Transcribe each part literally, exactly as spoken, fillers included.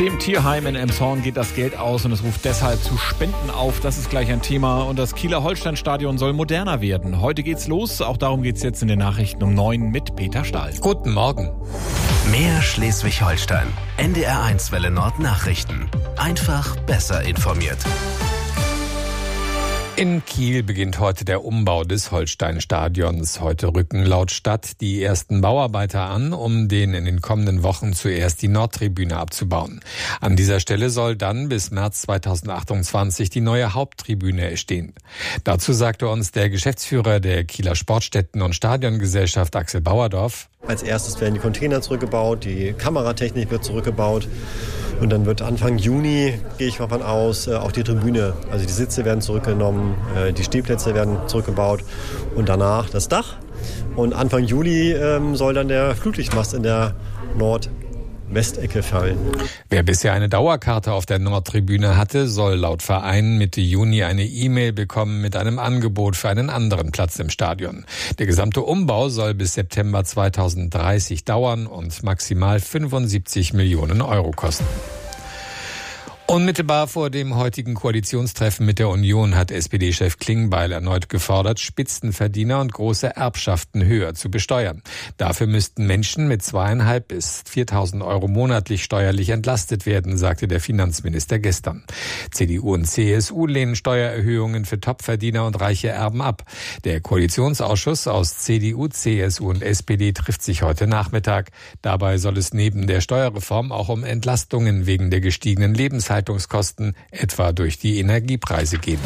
Dem Tierheim in Elmshorn geht das Geld aus und es ruft deshalb zu Spenden auf. Das ist gleich ein Thema. Und das Kieler Holstein-Stadion soll moderner werden. Heute geht's los. Auch darum geht's jetzt in den Nachrichten um neun mit Peter Stahl. Guten Morgen. Mehr Schleswig-Holstein. N D R eins Welle Nord Nachrichten. Einfach besser informiert. In Kiel beginnt heute der Umbau des Holstein-Stadions. Heute rücken laut Stadt die ersten Bauarbeiter an, um den in den kommenden Wochen zuerst die Nordtribüne abzubauen. An dieser Stelle soll dann bis März zweitausendachtundzwanzig die neue Haupttribüne entstehen. Dazu sagte uns der Geschäftsführer der Kieler Sportstätten- und Stadiongesellschaft Axel Bauerdorf: Als erstes werden die Container zurückgebaut, die Kameratechnik wird zurückgebaut und dann wird Anfang Juni, gehe ich mal von aus, auch die Tribüne, also die Sitze werden zurückgenommen, die Stehplätze werden zurückgebaut und danach das Dach. Und Anfang Juli ähm, soll dann der Flutlichtmast in der Nordwestecke fallen. Wer bisher eine Dauerkarte auf der Nordtribüne hatte, soll laut Verein Mitte Juni eine E-Mail bekommen mit einem Angebot für einen anderen Platz im Stadion. Der gesamte Umbau soll bis September zweitausenddreißig dauern und maximal fünfundsiebzig Millionen Euro kosten. Unmittelbar vor dem heutigen Koalitionstreffen mit der Union hat S P D-Chef Klingbeil erneut gefordert, Spitzenverdiener und große Erbschaften höher zu besteuern. Dafür müssten Menschen mit zweieinhalb bis viertausend Euro monatlich steuerlich entlastet werden, sagte der Finanzminister gestern. C D U und C S U lehnen Steuererhöhungen für Topverdiener und reiche Erben ab. Der Koalitionsausschuss aus C D U, C S U und S P D trifft sich heute Nachmittag. Dabei soll es neben der Steuerreform auch um Entlastungen wegen der gestiegenen Lebenshaltungskosten etwa durch die Energiepreise gehen.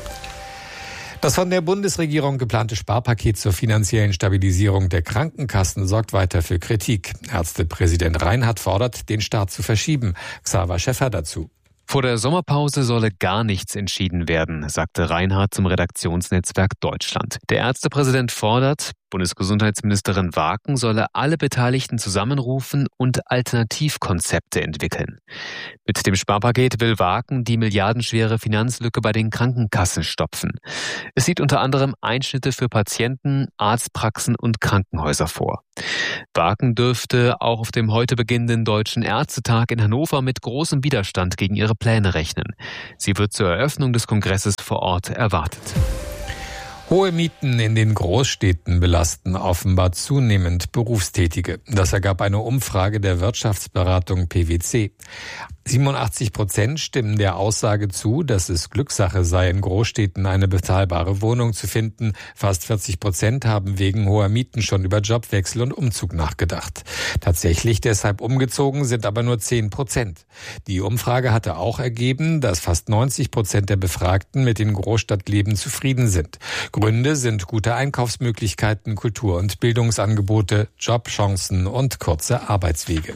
Das von der Bundesregierung geplante Sparpaket zur finanziellen Stabilisierung der Krankenkassen sorgt weiter für Kritik. Ärztepräsident Reinhardt fordert, den Start zu verschieben. Xaver Schäffer dazu. Vor der Sommerpause solle gar nichts entschieden werden, sagte Reinhardt zum Redaktionsnetzwerk Deutschland. Der Ärztepräsident fordert, Bundesgesundheitsministerin Waken solle alle Beteiligten zusammenrufen und Alternativkonzepte entwickeln. Mit dem Sparpaket will Waken die milliardenschwere Finanzlücke bei den Krankenkassen stopfen. Es sieht unter anderem Einschnitte für Patienten, Arztpraxen und Krankenhäuser vor. Waken dürfte auch auf dem heute beginnenden Deutschen Ärztetag in Hannover mit großem Widerstand gegen ihre Pläne rechnen. Sie wird zur Eröffnung des Kongresses vor Ort erwartet. Hohe Mieten in den Großstädten belasten offenbar zunehmend Berufstätige. Das ergab eine Umfrage der Wirtschaftsberatung P wC. siebenundachtzig Prozent stimmen der Aussage zu, dass es Glückssache sei, in Großstädten eine bezahlbare Wohnung zu finden. Fast vierzig Prozent haben wegen hoher Mieten schon über Jobwechsel und Umzug nachgedacht. Tatsächlich deshalb umgezogen sind aber nur zehn Prozent. Die Umfrage hatte auch ergeben, dass fast neunzig Prozent der Befragten mit dem Großstadtleben zufrieden sind. Gründe sind gute Einkaufsmöglichkeiten, Kultur- und Bildungsangebote, Jobchancen und kurze Arbeitswege.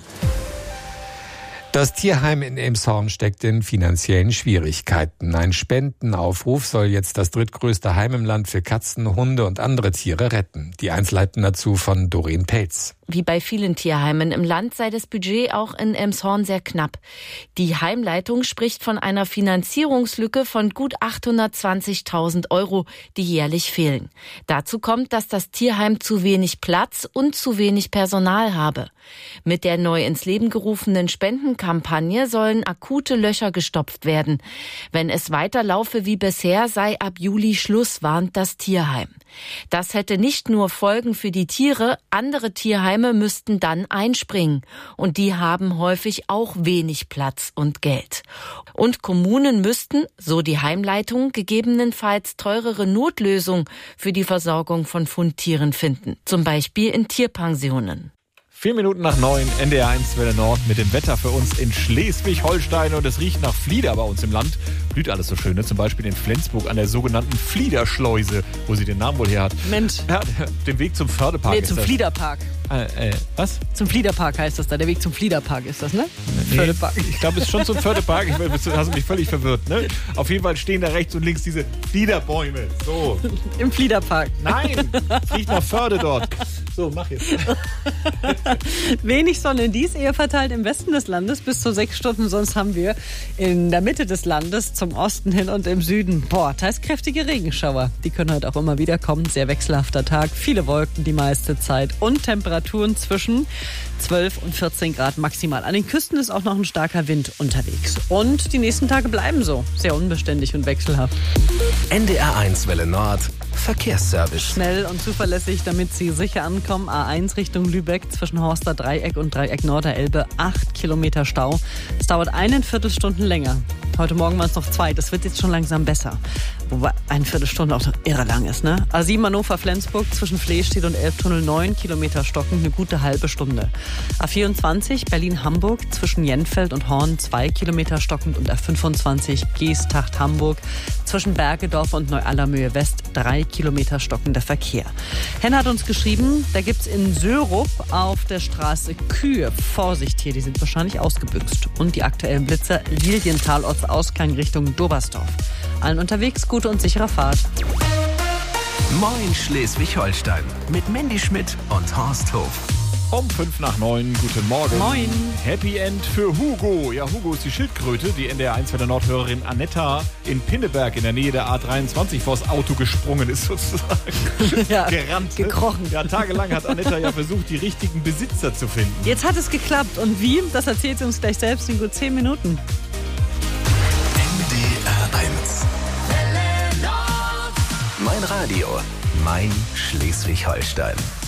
Das Tierheim in Elmshorn steckt in finanziellen Schwierigkeiten. Ein Spendenaufruf soll jetzt das drittgrößte Heim im Land für Katzen, Hunde und andere Tiere retten. Die Einzelheiten dazu von Doreen Pelz. Wie bei vielen Tierheimen im Land sei das Budget auch in Elmshorn sehr knapp. Die Heimleitung spricht von einer Finanzierungslücke von gut achthundertzwanzigtausend Euro, die jährlich fehlen. Dazu kommt, dass das Tierheim zu wenig Platz und zu wenig Personal habe. Mit der neu ins Leben gerufenen Spendenkampagne sollen akute Löcher gestopft werden. Wenn es weiterlaufe wie bisher, sei ab Juli Schluss, warnt das Tierheim. Das hätte nicht nur Folgen für die Tiere, andere Tierheime müssten dann einspringen. Und die haben häufig auch wenig Platz und Geld. Und Kommunen müssten, so die Heimleitung, gegebenenfalls teurere Notlösungen für die Versorgung von Fundtieren finden. Zum Beispiel in Tierpensionen. Vier Minuten nach neun, N D R eins Welle Nord mit dem Wetter für uns in Schleswig-Holstein. Und es riecht nach Flieder bei uns im Land. Blüht alles so schön, ne? Zum Beispiel in Flensburg an der sogenannten Fliederschleuse, wo sie den Namen wohl her hat. Mensch. Ja, den Weg zum Fördepark. Nee, ist zum das. Fliederpark. Äh, äh, was? Zum Fliederpark heißt das da. Der Weg zum Fliederpark ist das, ne? Nee, Fördepark. Ich glaube, es ist schon zum Fördepark. Ich, du hast mich völlig verwirrt, ne? Auf jeden Fall stehen da rechts und links diese Fliederbäume. So. Im Fliederpark. Nein, es riecht nach Förde dort. So, mach jetzt. Wenig Sonne dies eher verteilt im Westen des Landes bis zu sechs Stunden. Sonst haben wir in der Mitte des Landes zum Osten hin und im Süden, boah, teils kräftige Regenschauer. Die können heute auch immer wieder kommen. Sehr wechselhafter Tag. Viele Wolken die meiste Zeit und Temperaturen zwischen zwölf und vierzehn Grad maximal. An den Küsten ist auch noch ein starker Wind unterwegs. Und die nächsten Tage bleiben so. Sehr unbeständig und wechselhaft. N D R eins Welle Nord. Verkehrsservice. Schnell und zuverlässig, damit Sie sicher ankommen. A eins Richtung Lübeck zwischen Horster Dreieck und Dreieck Norderelbe. Acht Kilometer Stau. Es dauert eine Viertelstunde länger. Heute Morgen waren es noch zwei. Das wird jetzt schon langsam besser. Wobei eine Viertelstunde auch noch irre lang ist, ne? A sieben Hannover-Flensburg zwischen Fleestedt und Elbtunnel neun Kilometer stockend, eine gute halbe Stunde. A vierundzwanzig Berlin-Hamburg zwischen Jenfeld und Horn zwei Kilometer stockend und A fünfundzwanzig Geesthacht-Hamburg zwischen Bergedorf und Neu-Allermöhe West drei Kilometer stockender Verkehr. Henna hat uns geschrieben, da gibt's in Sörup auf der Straße Kühe. Vorsicht hier, die sind wahrscheinlich ausgebüxt. Und die aktuellen Blitzer Lilienthal Ortsausgang Richtung Dobersdorf. Allen unterwegs gute und sichere Fahrt. Moin Schleswig-Holstein mit Mandy Schmidt und Horst Hof. Um fünf nach neun, guten Morgen. Moin. Happy End für Hugo. Ja, Hugo ist die Schildkröte, die N D R eins Welle Nord-Hörerin Annetta in Pinneberg in der Nähe der A dreiundzwanzig vors Auto gesprungen ist sozusagen. Ja, gerannt. gekrochen. Ja, tagelang hat Annetta ja versucht, die richtigen Besitzer zu finden. Jetzt hat es geklappt. Und wie? Das erzählt sie uns gleich selbst in gut zehn Minuten. N D R eins. Mein Radio, mein Schleswig-Holstein.